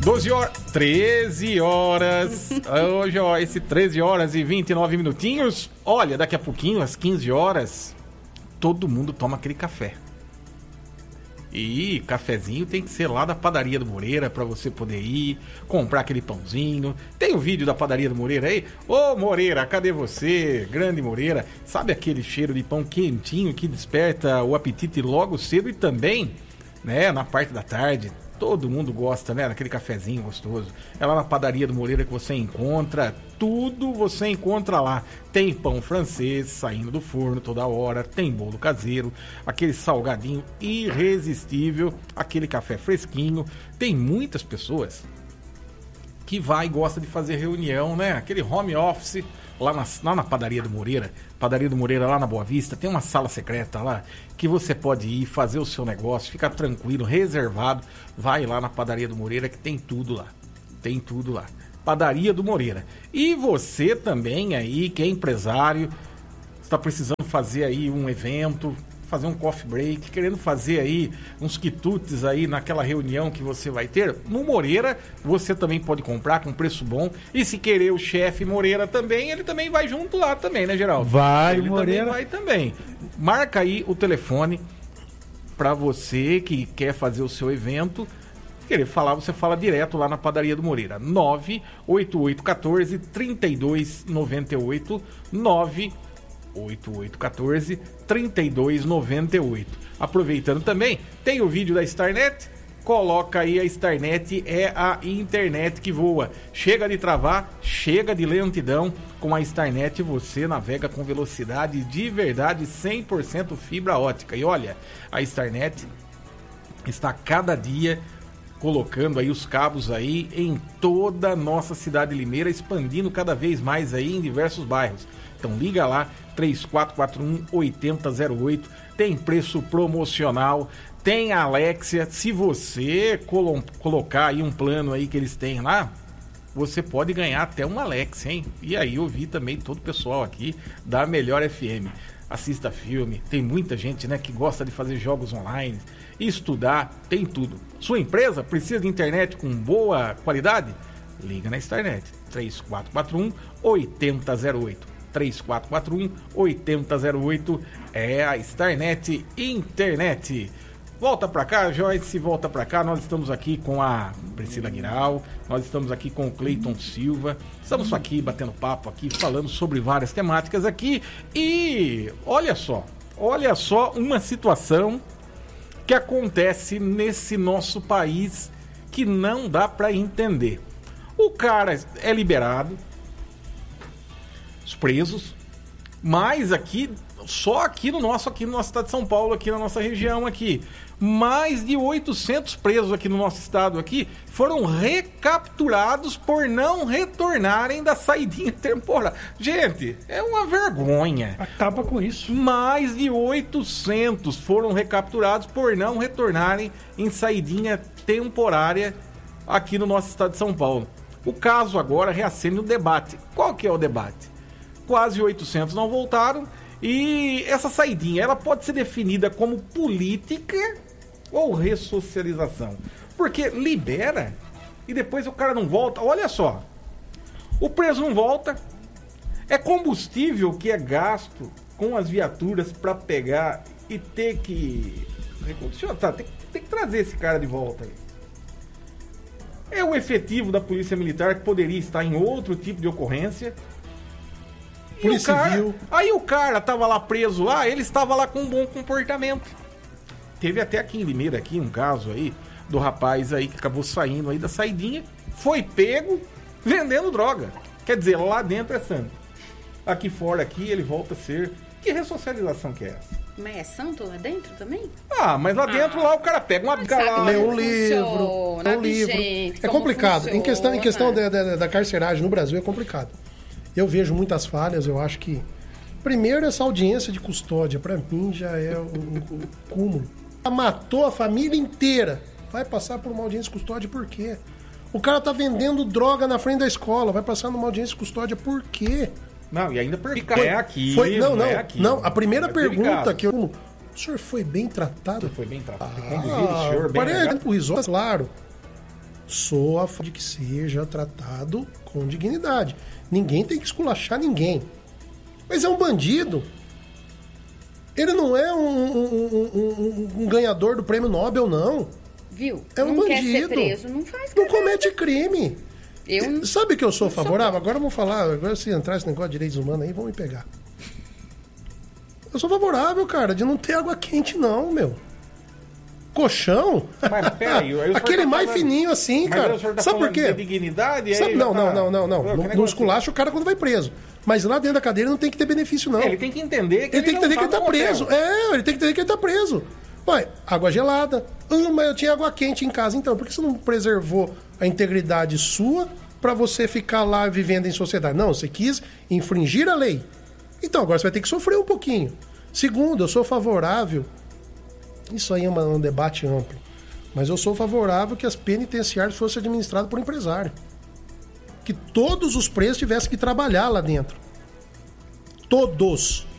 13 horas. Hoje, ó, esse 13 horas e 29 minutinhos. Olha, daqui a pouquinho, às 15 horas, todo mundo toma aquele café. E cafezinho tem que ser lá da Padaria do Moreira, pra você poder ir, comprar aquele pãozinho. Tem o vídeo da Padaria do Moreira aí? Ô Moreira, cadê você? Grande Moreira. Sabe aquele cheiro de pão quentinho que desperta o apetite logo cedo e também, né, na parte da tarde? Todo mundo gosta, né, daquele cafezinho gostoso. É lá na Padaria do Moreira que você encontra tudo, você encontra lá. Tem pão francês saindo do forno toda hora, tem bolo caseiro, aquele salgadinho irresistível, aquele café fresquinho. Tem muitas pessoas que vai e gosta de fazer reunião, né? Aquele home office lá na Padaria do Moreira. Padaria do Moreira lá na Boa Vista, tem uma sala secreta lá que você pode ir fazer o seu negócio, ficar tranquilo, reservado. Vai lá na Padaria do Moreira que tem tudo lá. Tem tudo lá. Padaria do Moreira. E você também aí, que é empresário, está precisando fazer aí um evento, fazer um coffee break, querendo fazer aí uns quitutes aí naquela reunião que você vai ter, no Moreira você também pode comprar com preço bom. E se querer o chefe Moreira também, ele também vai junto lá também, né, Geraldo? Vai, ele Moreira. Também vai também. Marca aí o telefone para você que quer fazer o seu evento. Querer falar, você fala direto lá na Padaria do Moreira. 98814-3298. 98814-3298. Aproveitando também, tem o vídeo da Starnet. Coloca aí, a Starnet é a internet que voa. Chega de travar, chega de lentidão. Com a Starnet você navega com velocidade de verdade, 100% fibra ótica. E olha, a Starnet está cada dia colocando aí os cabos aí em toda a nossa cidade limeira, expandindo cada vez mais aí em diversos bairros. Então liga lá, 3441-8008, tem preço promocional, tem a Alexia. Se você colocar aí um plano aí que eles têm lá, você pode ganhar até uma Alexia, hein? E aí eu vi também todo o pessoal aqui da Melhor FM. Assista filme, tem muita gente, né, que gosta de fazer jogos online, estudar, tem tudo. Sua empresa precisa de internet com boa qualidade? Liga na Starnet, 3441-8008. 3441-8008 é a Starnet Internet. Volta pra cá, Joyce, volta pra cá. Nós estamos aqui com a Priscila Guiral, nós estamos aqui com o Cleiton Silva. Estamos aqui batendo papo aqui, falando sobre várias temáticas aqui. E olha só uma situação que acontece nesse nosso país que não dá pra entender. O cara é liberado, os presos, mas aqui, só aqui no nosso estado de São Paulo, aqui na nossa região aqui, mais de 800 presos aqui no nosso estado aqui foram recapturados por não retornarem da saidinha temporária. Gente, é uma vergonha. Acaba com isso. Mais de 800 foram recapturados por não retornarem em saidinha temporária aqui no nosso estado de São Paulo. O caso agora reacende o debate. Qual que é o debate? Quase 800 não voltaram. E essa saidinha, ela pode ser definida como política ou ressocialização? Porque libera e depois o cara não volta. Olha só, o preso não volta, é combustível que é gasto com as viaturas para pegar e ter que recondicionar, tem que trazer esse cara de volta aí. É o efetivo da Polícia Militar que poderia estar em outro tipo de ocorrência. Polícia Civil. Aí o cara tava lá preso lá, ele estava lá com um bom comportamento. Teve até aqui em Limeira aqui um caso aí do rapaz aí que acabou saindo aí da saidinha, foi pego vendendo droga. Quer dizer, lá dentro é santo. Aqui fora aqui ele volta a ser. Que ressocialização que é essa? Mas é santo lá dentro também? Ah, mas lá dentro lá o cara pega uma galera, lê um livro. É complicado. Em questão da carceragem no Brasil é complicado. Eu vejo muitas falhas, eu acho que... Primeiro, essa audiência de custódia, pra mim, já é um cúmulo. Matou a família inteira. Vai passar por uma audiência de custódia por quê? O cara tá vendendo droga na frente da escola. Vai passar numa audiência de custódia por quê? Não, e ainda pergunta. É aqui. Não, a primeira pergunta que eu... O senhor foi bem tratado? Foi bem tratado. Parei pro risório, claro. sou a favor de que seja tratado com dignidade. Ninguém tem que esculachar ninguém. Mas é um bandido. Ele não é um ganhador do prêmio Nobel, não. Viu? É um bandido. Quer ser preso, não faz Não comete crime. Eu Sabe que eu sou favorável? Agora vamos falar, agora se entrar esse negócio de direitos humanos aí, vão me pegar. Eu sou favorável, cara, de não ter água quente, não, meu. Colchão? Mas peraí, aquele tá mais falando... fininho assim, mas cara. Tá sabe por quê? De dignidade, sabe, aí não. Tá... Não esculacha o cara quando vai preso. Mas lá dentro da cadeia não tem que ter benefício, não. Ele tem que entender que ele tem que entender que ele tá preso. Ele tem que entender que ele tá preso. Ué, água gelada. Mas eu tinha água quente em casa. Então, por que você não preservou a integridade sua pra você ficar lá vivendo em sociedade? Não, você quis infringir a lei. Então, agora você vai ter que sofrer um pouquinho. Segundo, eu sou favorável... Isso aí é um debate amplo. Mas eu sou favorável que as penitenciárias fossem administradas por empresário. Que todos os presos tivessem que trabalhar lá dentro. Todos.